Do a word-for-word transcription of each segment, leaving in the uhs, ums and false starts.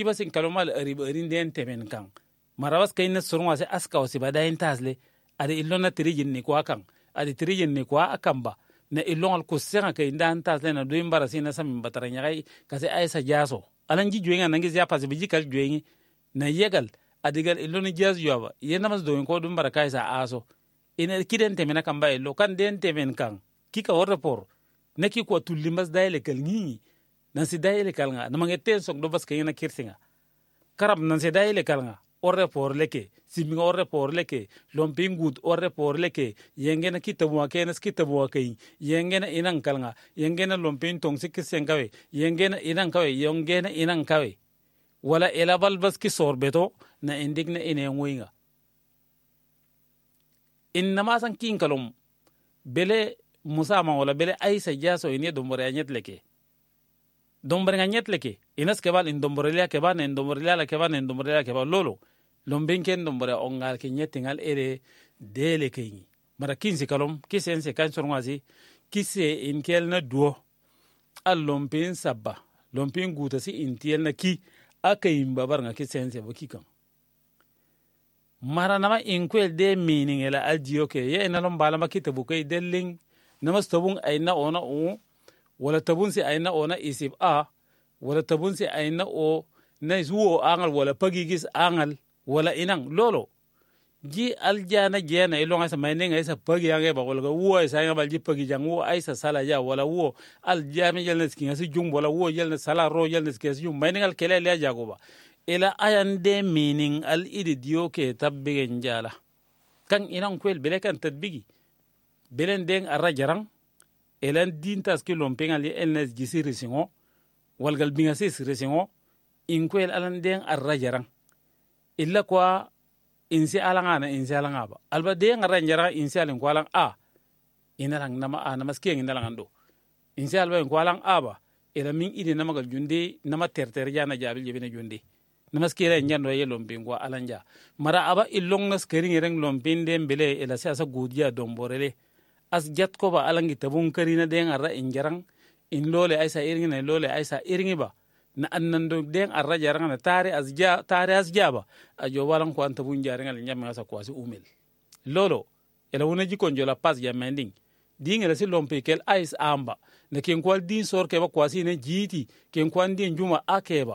kiba sin kalomal ari barin den temen kan marawas kay na surwa se aska wasi badayin tasle ade illona tirijin ni kwa kan ade tirijin ni kwa akamba na illon ko senga kay ndan tasle na doim barasi na samin bataranya kay kasi aisa jaso alan ji juenga nangi zia pas biji kal juengi na yegal adigal illon jaz yoba yena mas doin ko dum baraka isa aso ina kiden temena kan ba illo kan den temen kan kika war rapport neki ko tullimas dayele kal ngi nan si dayele kal nga namangeten sok do bas kayena kirsinga karab nan si dayele kal nga orre por leke siminga orre por leke lompingut orre por leke yengena kitabu akenas kitabu akay yengena inang kal nga yengena lompin tong sikisen kawe yengena inang kawe yengena inang kawe wala elabal bas ki sorbeto na indigna ine nguinga innama san kin kalom bele musa ma wala bele aisa jaso ini dombore anyet leke dombore anyet leke inas kebal in dombore lia kebal in dombore lia kebal in dombore lia kebal lolo lombinken dombore ongal ke nyetingal ere dele kayni mara kinsi kalom kisense kan sorngasi kisse in kelna duo al lompin sabba lompin gutasi intiel na ki akayim babar nga kisense bokikan mara nama inkwel de meaning ela aljiyo ke ye ina lom balama kitabu kay delling namas tabung ayna ona o wala tabun si ayna ona isib a wala tabun si ayna o na zuo angal wala pagigis angal wala inang lolo ji aljana jena ilonga sa mayne isa pagi yange ba wala wo isa nga balji pagi jang wo isa sala ja wala wo aljami yelna skinga si jum wala wo yelna sala ro yelna skinga si jum mayne ngal kele le jago ba ila ayan de meaning al idi diyo ke tabbigen jala kan inan kwel bele kan tadbigi belen den arajarang elan dintas ki lompenga li elnes gisi risingo walgal binga sis risingo inkwel alan den arajarang illa kwa insi alanga na insi alanga ba alba den arajarang insi alin kwalang a inalang nama a nama skeng inalang ando insi alba kwalang a ba ila min idi nama gal junde nama terter jana jabil jebina junde namaskira nyando ye lompin kwa alanja mara aba illong nas kering reng lompin dem bele ela sa gudia domborele as jat ko ba alangi tabun karina den arra injarang in lole aisa iringi na lole aisa iringi ba na annando den arra jarang na tare as ja tare as jaba ajo walan ko antabun jarang al nyam asa kwasi umel lolo ela wona jikon jola pas ya mending dinga la si lompe kel ais amba na ken kwal din sor ke ba kwasi ne jiti ken kwan din juma akeba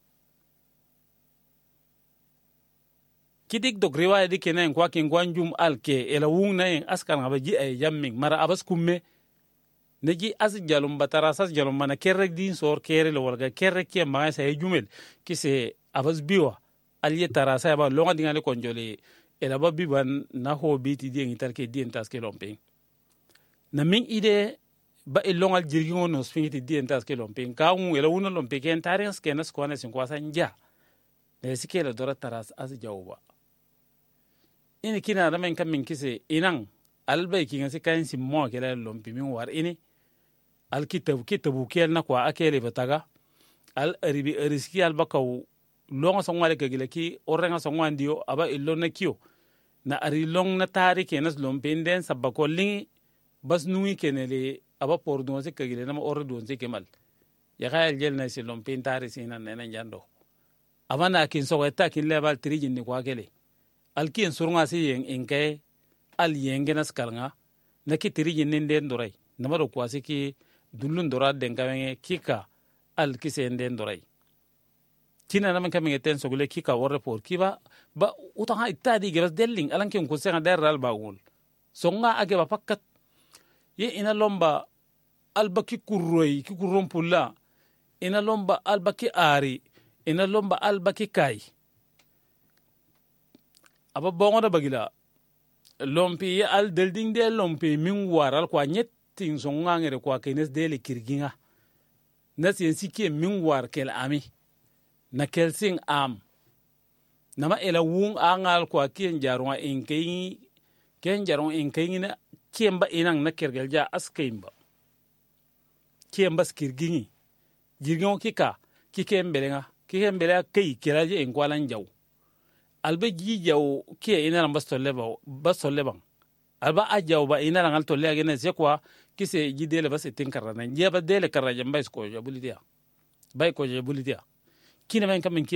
kidik dok riwaya di kenen kwa kin gwanjum alke ela wung na en askar ngaba ji ay jamming mara abas kumme neji as jalum batara sas jalum mana kerrek din sor kere lo walga kerrek ke ma sa jumel kise abas biwa alye tara sa ba longa dingale konjole ela ba biban na ho biti di ngitar ke di entas ke lomping na min ide ba ilongal jirgingo no spingiti di entas ke lomping ka un ela wuna lomping ken tarens kenas kwana sin kwasa nja ne sikela dora taras as jawba ini kina da men kan min kise inan albay kinga se kan sim mo kala lompi min war ini al kitab kitabu kel na kwa akele bataga al ribi riski al bakaw longa songwale ke gileki orenga songwandio aba illo na kiyo na ari long na tarike nas lompi den sabako lingi bas nui kenele aba pordo se ke gile na orre don se kemal ya khayal jel na se lompi tari sinan nena jando abana kin so eta kin lebal trijin ni kwa kele alkien surunga si yen enke al yengenas kalnga naki trijin nden dorai namaro kwasi ki dullun dora den kawenge kika al kise nden dorai tina namen kamen ten sogule kika worre por kiba ba utanga itadi gebas delling alanken ko senga deral bagul songa age ba pakkat ye ina lomba albaki kurroy ki kurron pulla ina lomba albaki ari ina lomba albaki kai aba bongo da bagila lompi al delding de lompi min waral kwa nyetting songa ngere kwa kenes dele kirginga nas yensi ke min war kel ami na kelsing am nama ela wung angal kwa kien jarwa inkei ken jarwa inkei na kiemba inang na kergelja askemba kiemba skirgingi jirgingo kika kikembelenga kikembelenga kei kiraje enkwalan jaw alba jijaw ke ina basto leba basto leban alba ajaw ba ina rangal to lege ne se kwa kise jidele bas etin karana jeba dele karaje mbay ko jabulidia bay ko jabulidia kina men kam